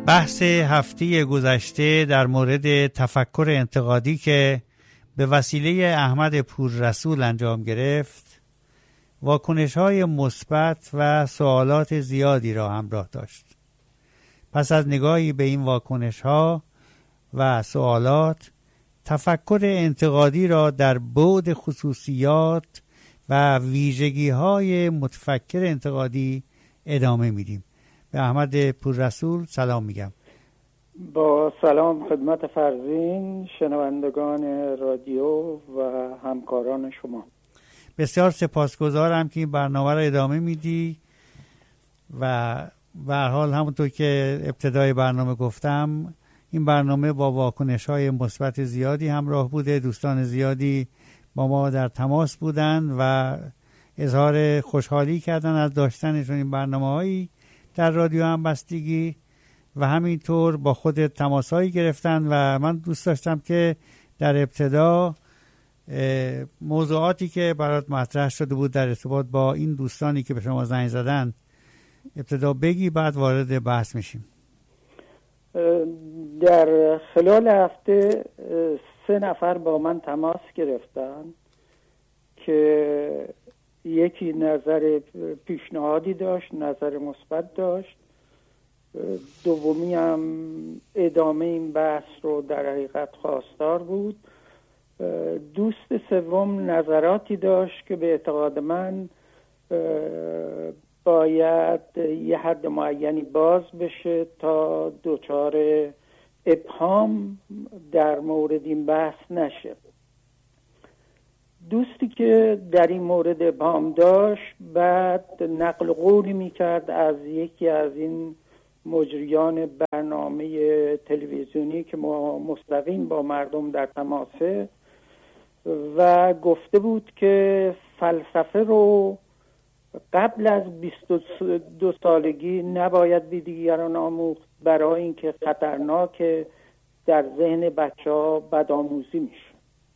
بحث هفته گذشته در مورد تفکر انتقادی که به وسیله احمد پوررسول انجام گرفت واکنش‌های مثبت و سوالات زیادی را همراه داشت. پس از نگاهی به این واکنش‌ها و سوالات، تفکر انتقادی را در بعد خصوصیات و ویژگی‌های متفکر انتقادی ادامه میدیم. به احمد پوررسول سلام میگم. با سلام خدمت فرزین، شنوندگان رادیو و همکاران شما. بسیار سپاسگزارم که این برنامه را ادامه میدی و به هر حال همونطور که ابتدای برنامه گفتم این برنامه با واکنش‌های مثبت زیادی همراه بوده. دوستان زیادی با ما در تماس بودن و اظهار خوشحالی کردن از داشتنشون این برنامه‌هایی در رادیو همبستگی و همینطور با خود تماس‌هایی گرفتن و من دوست داشتم که در ابتدا موضوعاتی که برات مطرح شده بود در ارتباط با این دوستانی که به شما زنگ زدن ابتدا بگی، بعد وارد بحث میشیم. در خلال هفته 3 نفر با من تماس گرفتن که یکی نظر پیشنهادی داشت، نظر مثبت داشت، دومی هم ادامه این بحث رو در حقیقت خواستار بود. دوست سوم نظراتی داشت که به اعتقاد من باید یه حد معینی باز بشه تا دچار ابهام در مورد این بحث نشه. دوستی که در این مورد ابهام داشت بعد نقل قولی میکرد از یکی از این مجریان برنامه تلویزیونی که مستقیم با مردم در تماسه و گفته بود که فلسفه رو قبل از 22 سالگی نباید به دیگران آموخت، برای اینکه خطرناکه، در ذهن بچه‌ها بدآموزی میشه.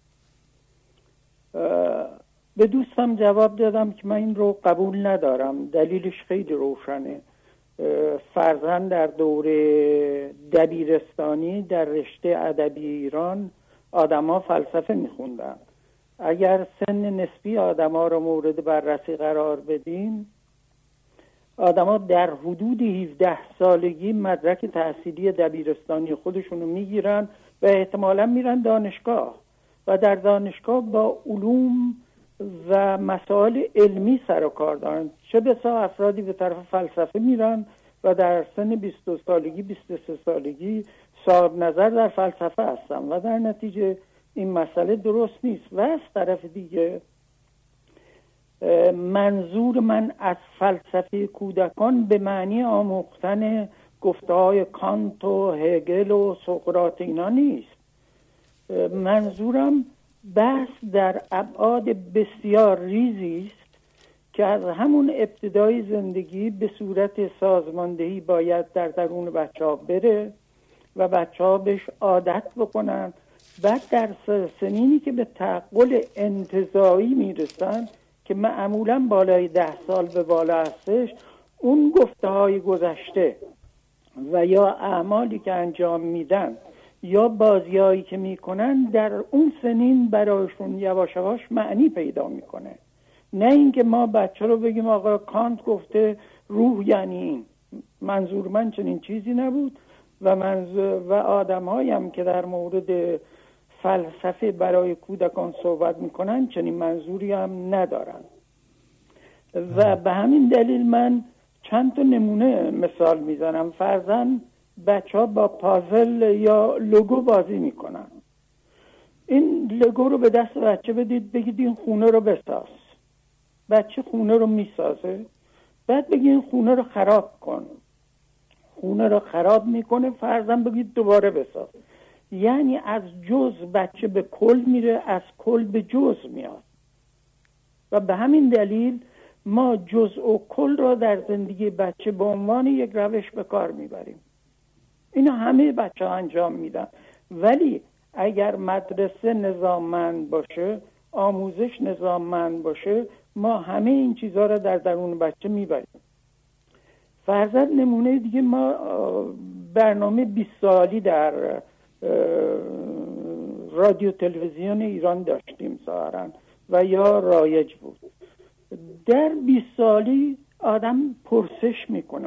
به دوستم جواب دادم که من این رو قبول ندارم. دلیلش خیلی روشنه. فرزند در دوره دبیرستانی در رشته ادبی ایران آدم‌ها فلسفه میخوندن. اگر سن نسبی آدم‌ها رو مورد بررسی قرار بدیم، آدم‌ها در حدود 17 سالگی مدرک تحصیلی دبیرستانی خودشونو میگیرن و احتمالاً میرن دانشگاه و در دانشگاه با علوم و مسائل علمی سر و کار دارن. چه بسا افرادی به طرف فلسفه میرن و در سن 22 سالگی 23 سالگی صاحب نظر در فلسفه هستن و در نتیجه این مسئله درست نیست. و از طرف دیگه منظور من از فلسفه کودکان به معنی آموختن گفته‌های کانت و هگل و سقراط اینا نیست. منظورم بحث در ابعاد بسیار ریزی است که از همون ابتدای زندگی به صورت سازماندهی باید در درون بچه‌ها بره و بچه‌ها بهش عادت بکنن. بعد در سنینی که به تعقل انتزاعی میرسن که معمولاً بالای 10 سال به بالا هستش، اون گفته‌های گذشته و یا اعمالی که انجام میدن یا بازیایی که میکنن در اون سنین برایشون یواش یواش معنی پیدا میکنه. نه اینکه ما بچه رو بگیم آقا کانت گفته روح یعنی این. منظور من چنین چیزی نبود و آدم‌هایی هم که در مورد فلسفه برای کودکان صحبت میکنن چنین منظوری هم ندارن. و به همین دلیل من چند تا نمونه مثال میزنم. فرضاً بچه‌ها با پازل یا لوگو بازی میکنن. این لوگو رو به دست بچه بدید، بگید این خونه رو بساز. بچه خونه رو میسازه. بعد بگید این خونه رو خراب کن. خونه رو خراب میکنه. فرضاً بگید دوباره بساز. یعنی از جز بچه به کل میره، از کل به جز میاد. و به همین دلیل ما جز و کل را در زندگی بچه به عنوان یک روش به کار میبریم. اینا همه بچه ها انجام میدن. ولی اگر مدرسه نظاممند باشه، آموزش نظاممند باشه، ما همه این چیزها را در درون بچه میبریم. فرضاً نمونه دیگه، ما برنامه 20 سالی در رادیو تلویزیون ایران داشتیم ظاهراً و یا رایج بود. در 20 سالی آدم پرسش میکنه،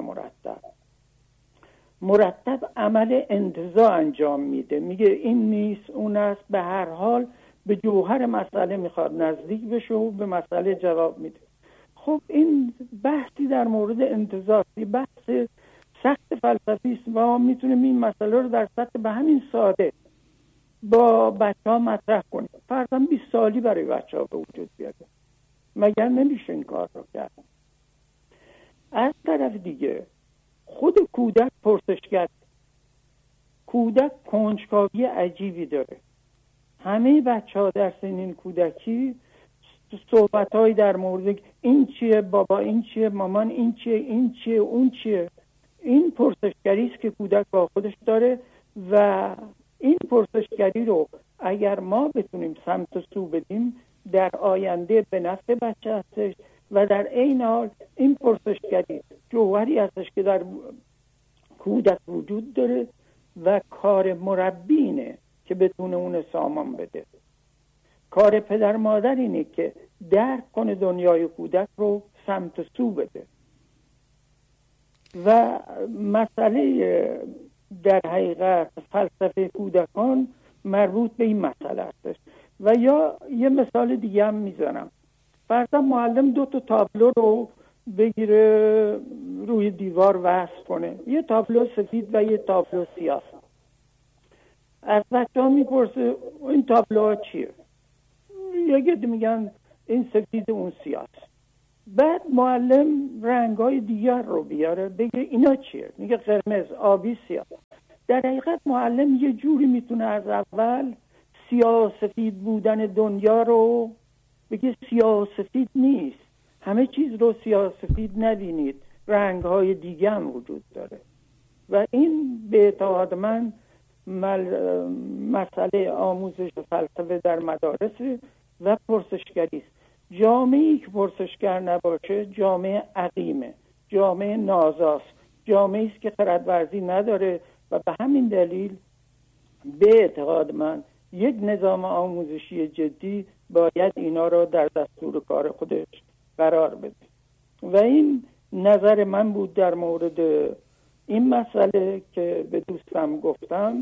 مرتب عمل انتزاع انجام میده، میگه این نیست اون است، به هر حال به جوهر مسئله میخواد نزدیک بشه و به مسئله جواب میده. خب این بحثی در مورد انتزاع، بحث سخت فلسفی است و ما میتونیم این مسئله رو در سطح به همین ساده با بچه ها مطرح کنیم. فرضاً 20 سالی برای بچه ها به وجود بیاره، مگر نمیشه این کار رو کرد؟ از طرف دیگه خود کودک پرسشگر، کودک کنجکاوی عجیبی داره. همه بچه ها در سنین کودکی صحبت های در مورد این چیه بابا، این چیه مامان، این چیه، این چیه، اون چیه، این پرسشگری است که کودک با خودش داره و این پرسشگری رو اگر ما بتونیم سمت و سو بدیم در آینده به نفع بچه هستش و در عین حال این پرسشگری جوهری هستش که در کودک وجود داره و کار مربی اینه که بتونه اون سامان بده. کار پدر مادر اینه که درک کنه دنیای کودک رو سمت و سو بده. و مسئله در حقیقت فلسفه کودکان مربوط به این مسئله هستش. و یا یه مثال دیگه هم میزنم. فرضاً معلم 2 تابلو رو بگیره روی دیوار وصل کنه، یه تابلو سفید و یه تابلو سیاه. از بچه ها میپرسه این تابلوها چیه؟ یکی میگن این سفید اون سیاه. بعد معلم رنگ‌های دیگر رو بیاره بگه اینا چیه؟ میگه قرمز، آبی، سیاه. در حقیقت معلم یه جوری میتونه از اول سیاه سفید بودن دنیا رو بگه سیاه سفید نیست، همه چیز رو سیاه سفید نبینید، رنگ‌های دیگه هم وجود داره. و این به اعتقاد من مسئله آموزش فلسفه در مدارس و پرسشگری است. جامعه‌ای که پرسشگر نباشه جامعه عقیمه، جامعه نازاست، جامعه‌ای است که خردورزی نداره و به همین دلیل به اعتقاد من یک نظام آموزشی جدی باید اینا رو در دستور کار خودش قرار بده. و این نظر من بود در مورد این مسئله که به دوستم گفتم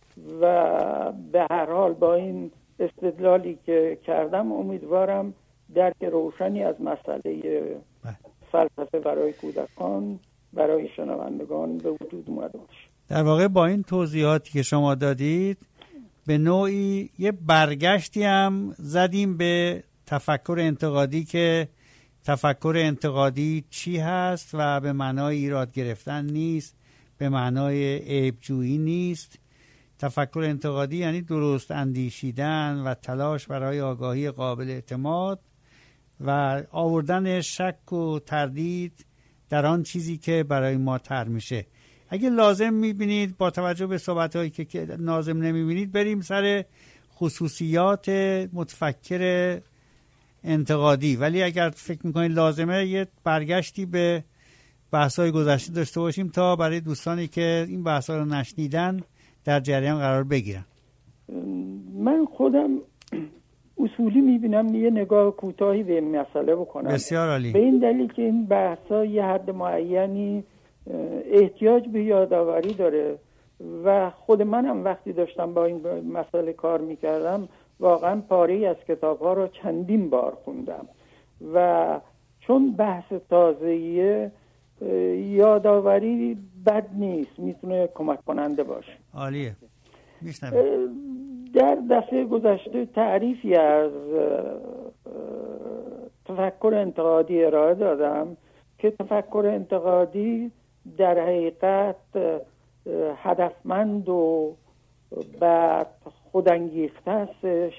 و به هر حال با این استدلالی که کردم امیدوارم درک روشنی از مسئله فلسفه برای کودکان برای شنوندگان به وجود اومده باشه. در واقع با این توضیحاتی که شما دادید به نوعی یه برگشتی هم زدیم به تفکر انتقادی که تفکر انتقادی چی هست و به معنای ایراد گرفتن نیست، به معنای عیبجویی نیست. تفکر انتقادی یعنی درست اندیشیدن و تلاش برای آگاهی قابل اعتماد و آوردن شک و تردید در آن چیزی که برای ما طرح میشه. اگه لازم میبینید با توجه به صحبت‌هایی که لازم نمیبینید بریم سر خصوصیات متفکر انتقادی، ولی اگر فکر میکنید لازمه یه برگشتی به بحث‌های گذشته داشته باشیم تا برای دوستانی که این بحث‌ها رو نشنیدن در جریان قرار بگیرن. من خودم اصولی میبینم یه نگاه کوتاهی به این مسئله بکنم. بسیار عالی. به این دلیل که این بحث‌ها یه حد معینی احتیاج به یادآوری داره و خود منم وقتی داشتم با این مسئله کار میکردم واقعا پاره‌ای از کتاب‌ها رو چندین بار خوندم و چون بحث تازه‌ایه یادآوری بد نیست، میتونه کمک کننده باشه. عالیه. در دفعه گذشته تعریفی از تفکر انتقادی ارائه دادم که تفکر انتقادی در حقیقت هدفمند و بعد خودانگیخته هستش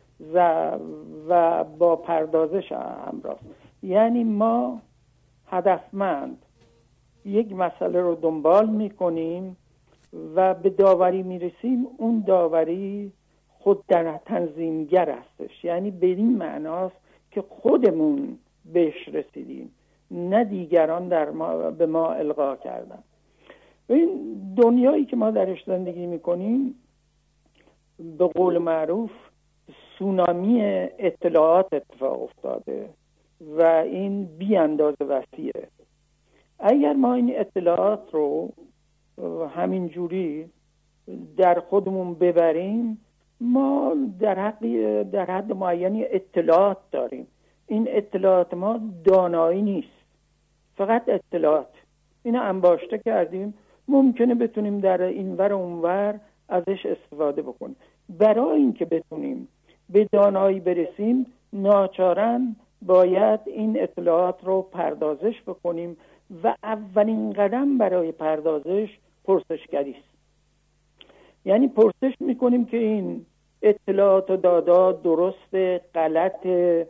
و با پردازش همراه. یعنی ما هدفمند یک مسئله رو دنبال میکنیم و به داوری میرسیم. اون داوری خود در تنظیمگر هستش، یعنی به این معناست که خودمون بهش رسیدیم، نه دیگران به ما القا کردن. این دنیایی که ما درش زندگی میکنیم به قول معروف سونامی اطلاعات اتفاق افتاده و این بی اندازه وسیعه. اگر ما این اطلاعات رو همین جوری در خودمون ببریم، ما در حد معینی اطلاعات داریم. این اطلاعات ما دانایی نیست، فقط اطلاعات. اینو انباشته کردیم، ممکنه بتونیم در اینور و اونور ازش استفاده بکنیم. برای اینکه بتونیم به دانایی برسیم ناچاراً باید این اطلاعات رو پردازش بکنیم و اولین قدم برای پردازش پرسشگری است. یعنی پرسش میکنیم که این اطلاعات و دادا درست، غلط،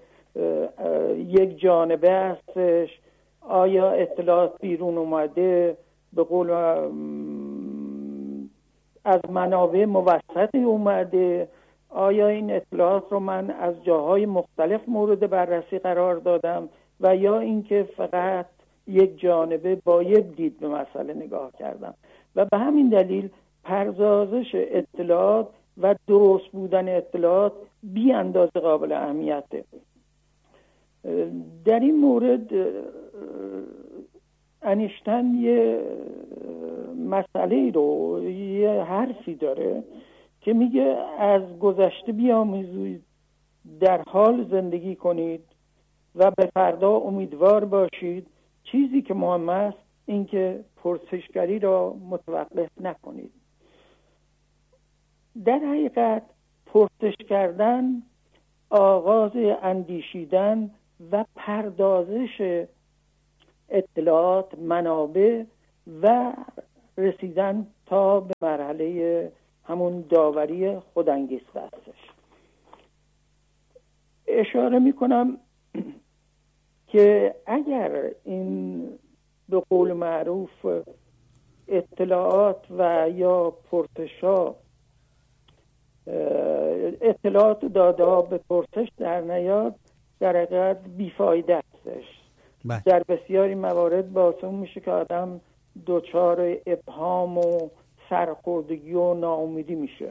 یک جانبه هستش، آیا اطلاعات بیرون اومده، به قول از منابع موثقی اومده، آیا این اطلاعات رو من از جاهای مختلف مورد بررسی قرار دادم و یا اینکه فقط یک جانبه با یک دید به مسئله نگاه کردم. و به همین دلیل پردازش اطلاعات و درست بودن اطلاعات بی اندازه قابل اهمیته. در این مورد انیشتین یه مسئله رو، یه حرفی داره که میگه از گذشته بیاموزید، در حال زندگی کنید و به فردا امیدوار باشید. چیزی که مهم است این که پرسشگری را متوقف نکنید. در حقیقت پرسش کردن آغاز اندیشیدن و پردازش اطلاعات، منابع و رسیدن تا به مرحله همون داوری خودانگیخته هستش. اشاره میکنم که اگر این به قول معروف اطلاعات و یا پرسش‌ها، اطلاعات داده به پرسش در نیاد، در حقیقت بیفایده هستش. در بسیاری موارد باعث میشه که آدم دچار ابهام و سرخوردگی و ناامیدی میشه.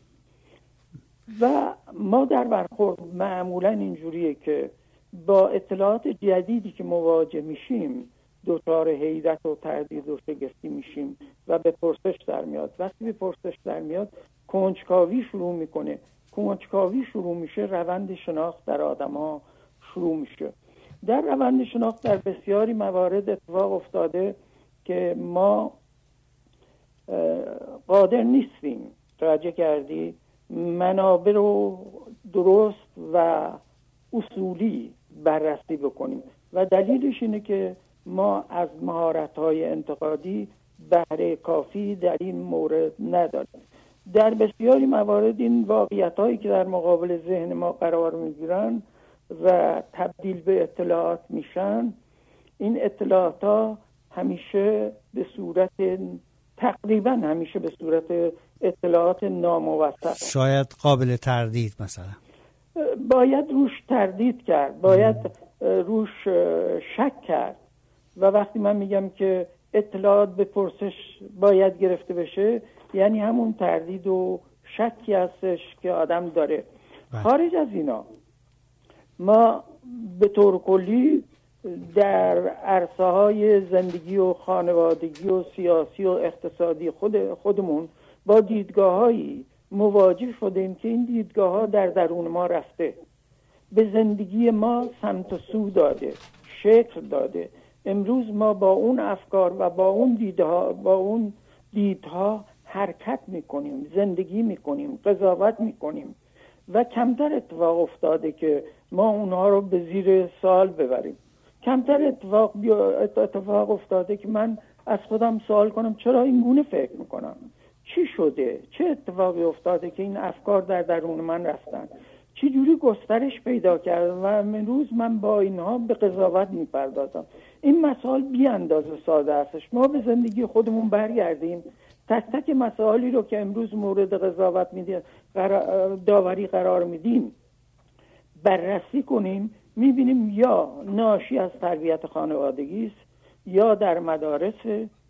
و ما در برخورد معمولا اینجوریه که با اطلاعات جدیدی که مواجه میشیم دچار حیرت و تردید و شگفتی میشیم و به پرسش در میاد. وقتی به پرسش در میاد کنجکاوی شروع میکنه. کنجکاوی شروع میشه، روند شناخت در آدم‌ها شروع میشه. در روند شناخت در بسیاری موارد اتفاق افتاده که ما قادر نیستیم، توجه کردی، منابع رو درست و اصولی بررسی بکنیم و دلیلش اینه که ما از مهارت‌های انتقادی بهره کافی در این مورد نداریم. در بسیاری موارد این واقعیت‌هایی که در مقابل ذهن ما قرار می‌گیرن و تبدیل به اطلاعات میشن، این اطلاعات‌ها همیشه به صورت تقریبا همیشه به صورت اطلاعات ناموثق، شاید قابل تردید، مثلا باید روش تردید کرد، باید روش شک کرد. و وقتی من میگم که اطلاعات به پرسش باید گرفته بشه، یعنی همون تردید و شکی هستش که آدم داره. خارج از اینا ما به طور کلی در عرصه‌های زندگی و خانوادگی و سیاسی و اقتصادی خودمون با دیدگاه‌هایی مواجه شدیم که این دیدگاه‌ها در درون ما رفته، به زندگی ما سمت و سو داده، شکل داده. امروز ما با اون افکار و با اون دیدها حرکت میکنیم، زندگی میکنیم، قضاوت میکنیم و کمتر اتفاق افتاده که ما اونها رو به زیر سوال ببریم. کمتر اتفاق افتاده که من از خودم سوال کنم چرا این گونه فکر میکنم، چی شده، چه اتفاقی افتاده که این افکار در درون من رفتن، چی جوری گسترش پیدا کردن و امروز من با اینها به قضاوت میپردازم. این مسائل بی اندازه ساده هستش. ما به زندگی خودمون برگردیم، تک تک مسائلی رو که امروز مورد قضاوت داوری قرار میدیم بررسی کنیم، میبینیم یا ناشی از تربیت خانوادگی است، یا در مدارس،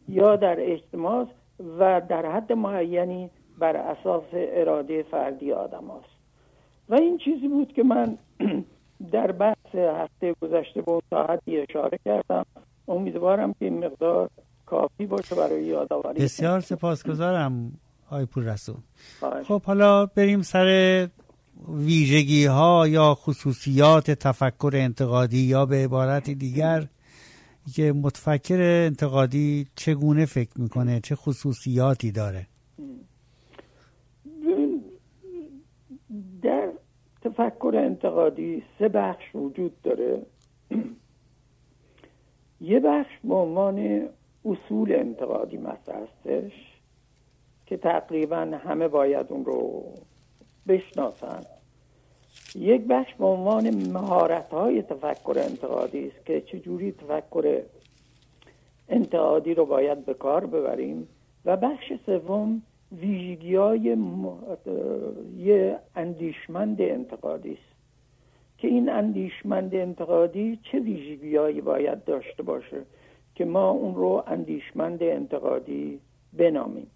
یا در اجتماع و در حد معینی بر اساس اراده فردی آدم هست. و این چیزی بود که من در بحث هفته گذشته به اون حدی اشاره کردم. امیدوارم که این مقدار کافی باشه برای یادآوری. بسیار سپاسگزارم آقای پوررسول. خب حالا بریم سر ویژگی ها یا خصوصیات تفکر انتقادی، یا به عبارت دیگر که متفکر انتقادی چگونه فکر میکنه، چه خصوصیاتی داره؟ در تفکر انتقادی 3 بخش وجود داره. یه بخش به عنوان اصول انتقادی مطرح هستش که تقریبا همه باید اون رو بشناسن. یک بخش به عنوان مهارت‌های تفکر انتقادی است که چجوری تفکر انتقادی رو باید به کار ببریم. و بخش سوم ویژگی‌های یه اندیشمند انتقادی است که این اندیشمند انتقادی چه ویژگی‌هایی باید داشته باشه که ما اون رو اندیشمند انتقادی بنامیم.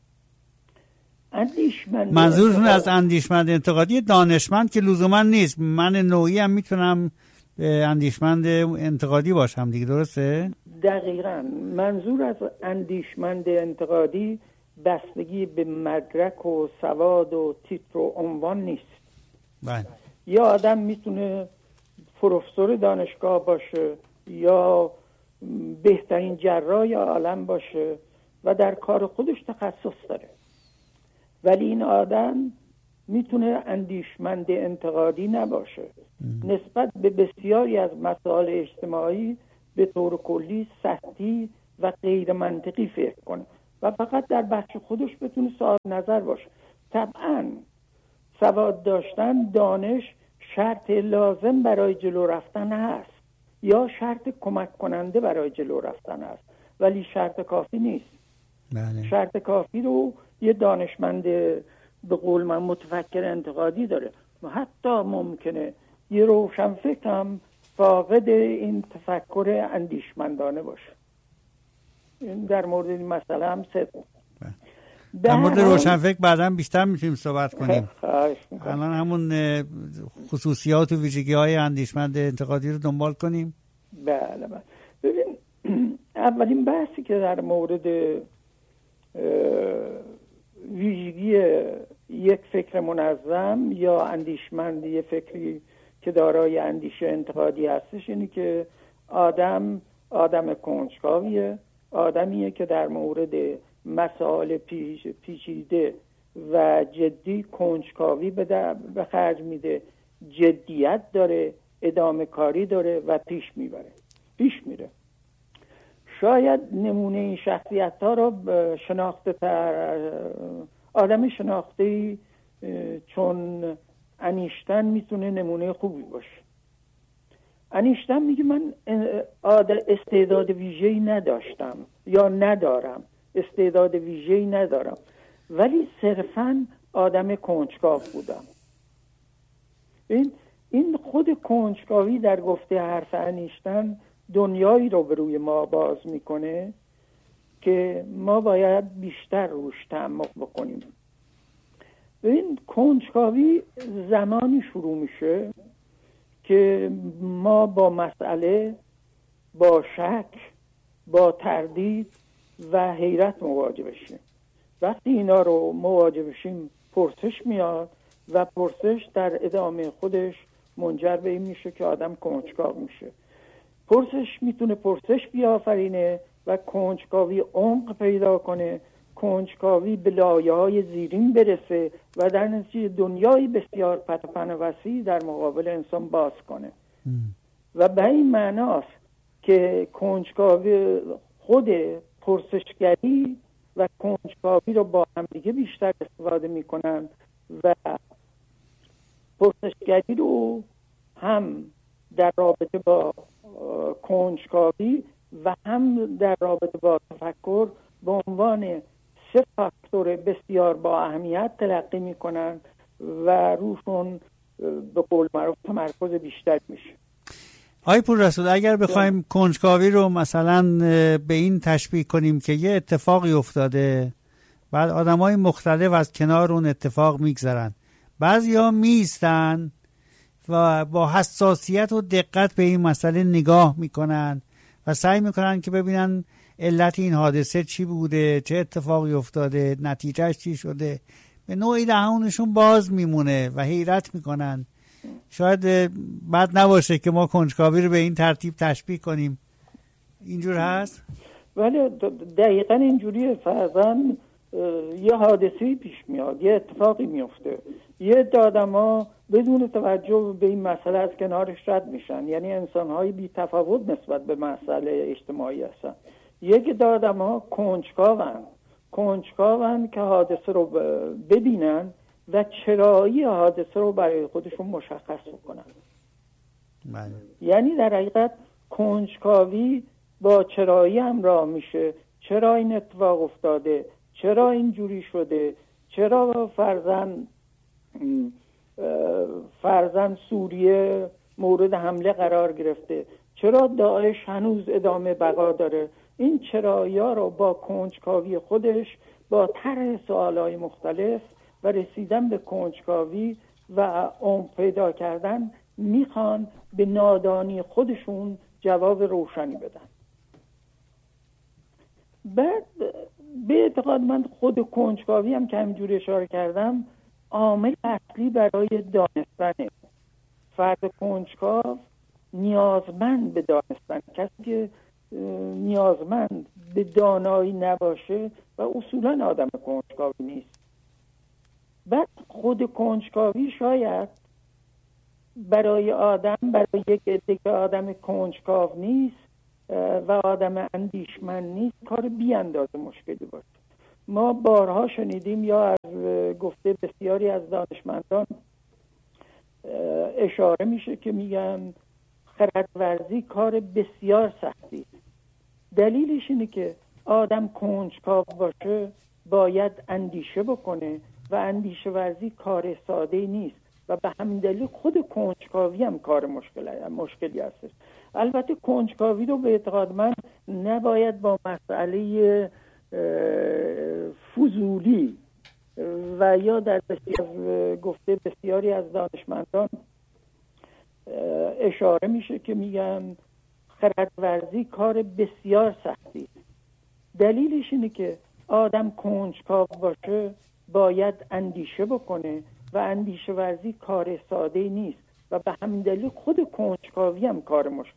منظورتون از اندیشمند انتقادی دانشمند که لزوما نیست، من نوعی هم میتونم اندیشمند انتقادی باشم دیگه، درسته؟ دقیقاً. منظور از اندیشمند انتقادی بستگی به مدرک و سواد و تیتر و عنوان نیست. بله. یا آدم میتونه پروفسور دانشگاه باشه یا بهترین جراح عالم باشه و در کار خودش تخصص داره، ولی این آدم میتونه اندیشمند انتقادی نباشه. نسبت به بسیاری از مسائل اجتماعی به طور کلی سطحی و غیر منطقی فکر کنه و فقط در بخش خودش بتونه صاحب نظر باشه. طبعاً سواد داشتن، دانش شرط لازم برای جلو رفتن هست یا شرط کمک کننده برای جلو رفتن هست، ولی شرط کافی نیست. بله. شرط کافی رو یه دانشمند به قول من متفکر انتقادی داره و حتی ممکنه یه روشنفکر هم فاقد این تفکر اندیشمندانه باشه. این در مورد این مسئله هم در مورد روشنفکر بعداً بیشتر میتونیم صحبت کنیم. الان همون خصوصیات و ویژگی‌های اندیشمند انتقادی رو دنبال کنیم. بله بله. ببین، اولین بحثی که در مورد ویژگی یک فکر منظم یا اندیشمند، یک فکری که دارای اندیشه انتقادی هستش، اینه که آدم کنجکاویه، آدمیه که در مورد مسائل پیچیده و جدی کنجکاوی به خرج میده، جدیت داره، ادامه کاری داره و پیش میره. شاید نمونه این شخصیت ها رو آدم شناخته چون انیشتن میتونه نمونه خوبی باشه. انیشتن میگه من استعداد ویژه‌ای نداشتم یا ندارم، استعداد ویژه‌ای ندارم، ولی صرفاً آدم کنجکاو بودم. این خود کنجکاوی در گفته حرف انیشتن دنیایی رو به روی ما باز میکنه که ما باید بیشتر روش تعمق بکنیم. این کنجکاوی زمانی شروع میشه که ما با مسئله، با شک، با تردید و حیرت مواجه بشیم. وقتی اینا رو مواجه بشیم پرسش میاد و پرسش در ادامه خودش منجر به این میشه که آدم کنجکاو میشه. پرسش میتونه پرسش بیافرینه و کنجکاوی عمق پیدا کنه، کنجکاوی به لایه‌های زیرین برسه و در نتیجه دنیای بسیار پتپن و وسیع در مقابل انسان باز کنه. و به این معناست که کنجکاوی، خود پرسشگری و کنجکاوی رو با هم دیگه بیشتر استفاده میکنن و پرسشگری رو هم در رابطه با کنجکاوی و هم در رابطه با تفکر به عنوان 3 فاکتور بسیار با اهمیت تلقی میکنن و روشون به قول معروف تمرکز بیشتر میشه. آقای پوررسول، اگر بخوایم کنجکاوی رو مثلا به این تشبیه کنیم که یه اتفاقی افتاده، بعد آدمای مختلف از کنار اون اتفاق میگذرن، بعضیا میستن و با حساسیت و دقت به این مسئله نگاه میکنن و سعی میکنن که ببینن علت این حادثه چی بوده، چه اتفاقی افتاده، نتیجهش چی شده. به نوعی دهانشون باز میمونه و حیرت میکنن. شاید بد نباشه که ما کنجکاوی رو به این ترتیب تشبیه کنیم. اینجور هست؟ ولی دقیقا اینجوریه. فرضاً یه حادثه‌ای پیش میاد، یه اتفاقی میفته، یه آدم‌ها بدون توجه به این مسئله از کنارش رد میشن، یعنی انسان‌های بی تفاوت نسبت به مسئله اجتماعی هستن. یک آدم‌ها کنجکاون که حادثه رو ببینن و چرایی حادثه رو برای خودشون مشخص بکنن. یعنی در حقیقت کنجکاوی با چرایی همراه میشه. چرا این اتفاق افتاده؟ چرا اینجوری شده؟ چرا فرضاً سوریه مورد حمله قرار گرفته؟ چرا داعش هنوز ادامه بقا داره؟ این چرایی‌ها رو با کنجکاوی خودش، با طرح سوالای مختلف و رسیدن به کنجکاوی و عمق پیدا کردن، میخوان به نادانی خودشون جواب روشنی بدن. بعد به اعتقاد من خود کنجکاوی هم که همینجوری اشاره کردم عامل اصلی برای دانستنه. فرد کنجکاو نیازمند به دانستن. کسی که نیازمند به دانایی نباشه و اصولا آدم کنجکاوی نیست. بعد خود کنجکاوی شاید برای یک عده که آدم کنجکاو نیست و آدم اندیشمند نیست کار بی اندازه مشکلی باشه. ما بارها شنیدیم یا از گفته بسیاری از دانشمندان اشاره میشه که میگن خردورزی کار بسیار سختی. دلیلش اینه که آدم کنجکاو باشه باید اندیشه بکنه و اندیشه ورزی کار ساده نیست و به همین دلیل خود کنجکاوی هم کار مشکلی هست. البته کنجکاوی رو به اعتقاد من نباید با مسئله فضولی و یا در گفته بسیاری از دانشمندان اشاره میشه که میگن خردورزی کار بسیار سختی. دلیلش اینه که آدم کنجکاو باشه باید اندیشه بکنه و اندیشه ورزی کار ساده نیست و به همین دلیل خود کنجکاوی هم کار